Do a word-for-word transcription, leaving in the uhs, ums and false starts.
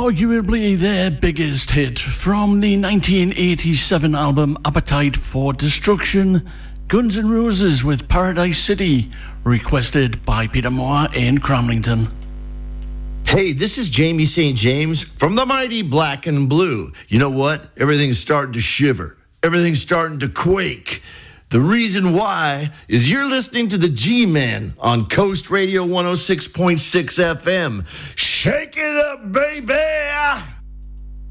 arguably their biggest hit from the nineteen eighty-seven album Appetite for Destruction, Guns N' Roses with Paradise City, requested by Peter Moore in Cramlington. Hey, this is Jamie Saint James from the mighty Black and Blue. You know what? Everything's starting to shiver. Everything's starting to quake. The reason why is you're listening to the G-Men on Coast Radio one oh six point six F M. Shake it up, baby!